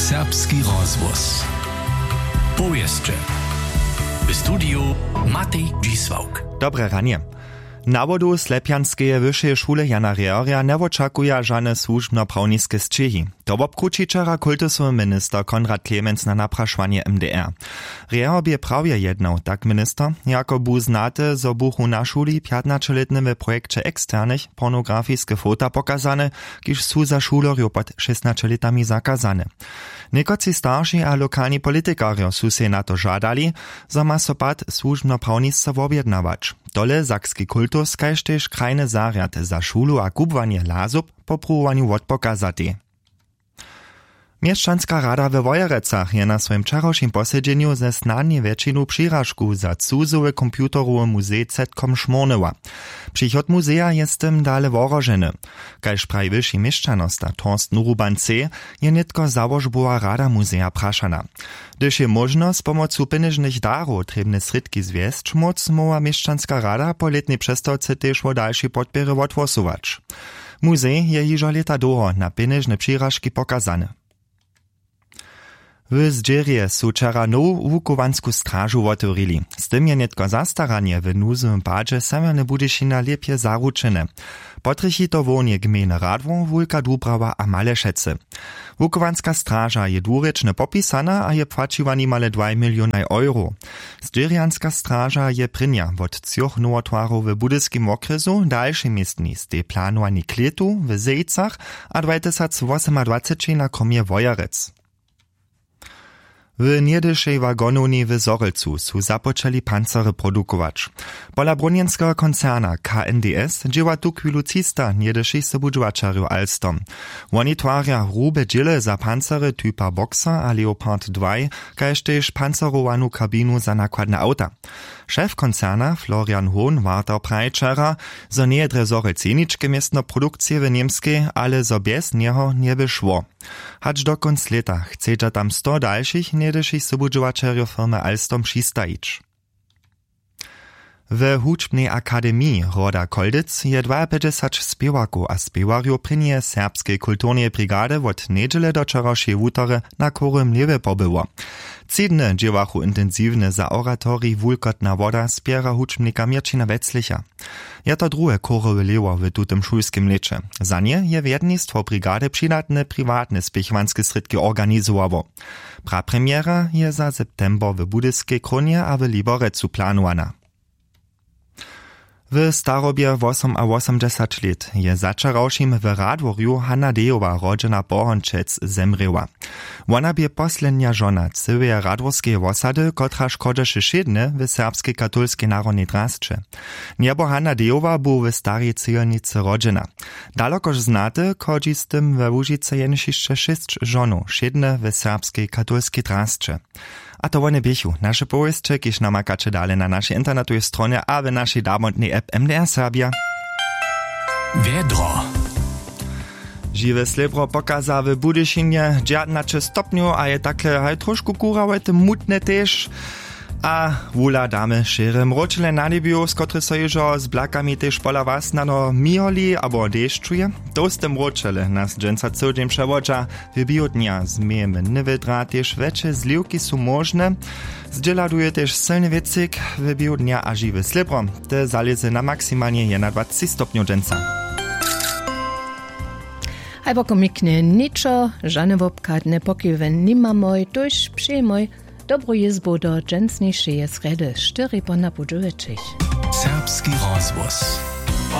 Serbski rozvoz. Powieszcze. W studiu Matej Dzisłauk. Dobre ranie. Nawodu Slepjanskeje wyższej szule Jana Reorja nie oczekuje żadne służbno-prawniskie strzegi. To obkruci wczoraj kultusowy minister Konrad Klemens na napraszanie MDR. Reor bie prawie jednał, tak minister, jako był znate, zo buchu na szuli 15-letnym w projekcie eksternych pornografijskie fota pokazane, kiż są za szulorju pod 16 letami zakazane. Niekoci starsi a lokalni politikario su se na to żadali, za ma so pad służbno-prawnictwo objednawać. Dole sakski kultus kaž tež krajny zariad za šulu a kubwanie lazub po próbowaniu odpokazati. Mieszczanska rada we Wojerecach je na swoim wczorajszym posiedzeniu ze snadnie většinu přiražku za cudzowe komputerowe muzej Zetkom šmornyła. Przychod muzeja jest tym dale worożeny. Kaž pravi wyższy mieszczanosta Torsten Ruban C. je nitko założbowa rada muzeja prašana. Gdyż je można z pomocą pieniężnych darów trebne sredki zwiest, moc mowa mieszczanska rada po letniej przestawce też o dalszej podpiery odgłosować. Muzej je jižo leta długo na pieniężne přiražki pokazany. W Zdzierje su wczoraj nową wukowansku strażu otworili. Z tym je netko zastaranie w nuzowym padzie samierne budyšina lepje zaručene. Potrychi to wonie gminy Radwo, Wulka Dubrawa a Malešece. Wukowanska straża je dwurečne popisana a je płaciwani male 2 miliony euro. Zdzierjanska straża je prynja od 3 nowotwarów w budyskim okresu dalszy miestni z tej planowani kletu w Zejcach a 2028 na kromie Wojerec. W niedyszej wagonowni w Zorelcu su zapoczęli pancery produkować. Pola bronienskiego koncerna KNDS dzieła tu kwilucista niedyszej sobudżowaczarju Alstom. Oni twarja grube dziele za pancery typa Boxer a Leopard 2, kaž tež pancerowanu kabinu za nakładne auta. Szef koncerna Florian Hohn wartał prajczera, zo nie dre Zorelceniczke miestno produkcje w niemskiej, ale zo bez niego nie by szło. Hacz do konc leta chce tam 100 dalszych niedyszych sobudżowaczarjów firmy Alstom přistajić. W Hučbnej akademii Roda Koldyc je 52 spiewaków a spiewarjów prynie serbskiej kulturnej brigady od niedziele do wczorajszej wutory na Korym Lewe pobyło. Cydne dziewachu intensywne za oratorii Wulkotna woda spiera Hučbnika Mirčina Veclicha. Je to drugie Korowe Lewo w tutym szulskim lecze. Za nie je wjednictwo brigady przydatne prywatne spiechwanskie sredki organizowało. Prapremiera je za september w Budyskiej Kronie a w Liberecu planowana. W starobie 88 let je zaczarałšim w Radworju Hanna Dejowa rodzena Bohončec zemrěła. Ona bie poslednia żona cyłej radworskiej osady, kotra škodeše šedne w serbskiej katolskiej narodnej drasce. Niebo Hanna Dejowa był w starej cylnicy rodzena. Dalokoż znate, kodzi z tym we Łužice jenož jeszcze 6 żonów, šedne w serbskiej katolskiej drasce. A to one biechu. Nasze powieszcze, kiż namakacze dale na naszej internetowej stronie, a w naszej damotnej app MDR Serbia. Wiedro. Žiwe slebro pokaza w Budyšinie 19 stopniu, a je takle trošku kurawe, te mutne też. A wula damy šere mročile na nebiu, z kotry so ježo z blakami tež pola vasnano miholi abo deščuje. To ste mročile nas dženca cudjem převodža. W biodnia zmijeme nevedra tež veče zlivki su možne. Zdeladuje tež silny vecik w biodnia a žive slebro. Te zaleze na maksimanie je na 20 stopniu dženca. Albo komikne niczo, żane wopkadne pokiwy nimamoj, tuż przyjmoj. Dobro jezbo do dżęsniejszej sredy 4 po na budżoweczych. Serbski rozvoz.